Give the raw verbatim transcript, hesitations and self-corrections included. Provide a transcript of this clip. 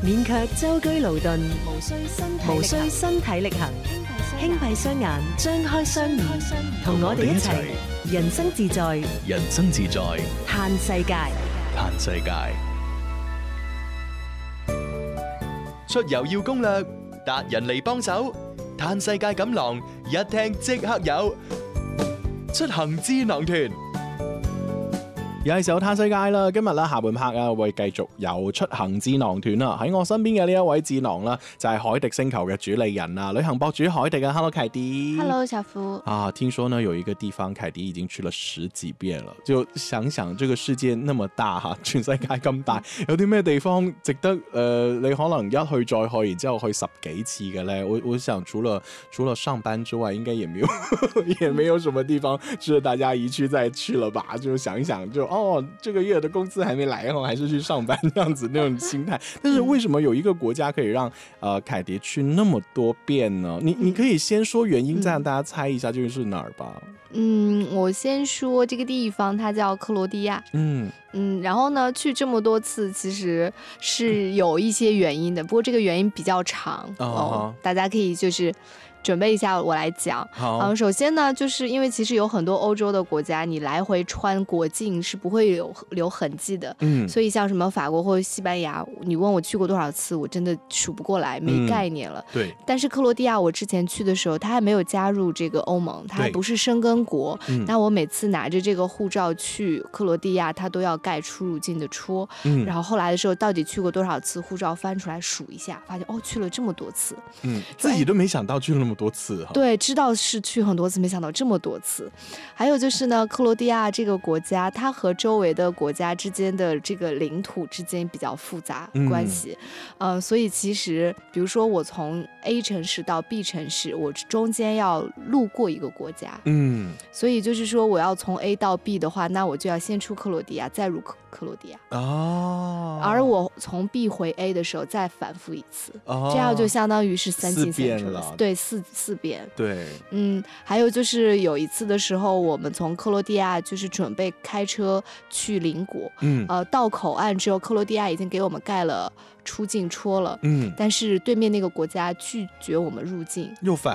免卻舟車勞頓， 無需身體無需力行身體力行，輕閉雙眼，張開雙耳，同我哋一齊人生自在， 人生自在， 嘆世界。 嘆世界。出遊要攻略，達人嚟幫手，嘆世界錦囊一聽即刻有，出行智囊團。 又係時候嘆世界啦！今日咧下半 part 啊，會繼續有出行智囊團啦。喺我身邊嘅呢一位智囊啦，就係海迪星球嘅主理人啊，旅行博主海迪啊。Hello， 凱迪。 Hello， 小福。 啊，聽說呢有一個地方，凱迪已經去了十幾遍了。就想想這個世界那麼大哈，全世界咁大，有啲咩地方值得誒、呃？你可能一去再去，然之後去十幾次嘅咧？我我想除了除了上班之外，應該也沒有也沒有什麼地方值得大家一去再去了吧？就想一想就。哦，這個月的工資還沒來哦，還是去上班這樣子那種心態。但是為什麼有一個國家可以讓呃凱迪去那麼多遍呢？你你可以先說原因，再讓大家猜一下究竟是哪兒吧。 嗯，我先說這個地方，它叫克羅地亞。嗯嗯，然後呢，去這麼多次其實是有一些原因的，不過這個原因比較長哦，哦大家可以就是。準備一下，我來講。好，嗯，首先呢，就是因為其實有很多歐洲的國家，你來回穿國境是不會有留痕跡的。嗯，所以像什麼法國或者西班牙，你問我去過多少次，我真的數不過來，沒概念了。嗯，對。但是克羅地亞，我之前去的時候，它還沒有加入這個歐盟，它還不是申根國。嗯。那我每次拿着這個護照去克羅地亞，它都要蓋出入境的戳。嗯。然後後來的時候，到底去過多少次，護照翻出來數一下，發現哦，去了這麼多次。嗯， 自己都沒想到去了那麼多次哈。 對，知道是去很多次，沒想到這麼多次。還有就是呢，克羅地亞這個國家，它和周圍的國家之間的這個領土之間比較複雜關係。嗯、呃，所以其實，比如說我從 A 城市到 B 城市，我中間要路過一個國家。嗯，所以就是說我要從 A 到 B 的話，那我就要先出克羅地亞，再入克克羅地亞。哦。而我從 B 回 A 的時候，再反覆一次。哦。這樣就相當於是三進三出了。對，四四遍。 對， 嗯，還有就是有一次的時候，我們從克羅地亞就是準備開車去鄰國，嗯，呃，到口岸之後，克羅地亞已經給我們蓋了出境戳了，嗯，但是對面那個國家拒絕我們入境， 又反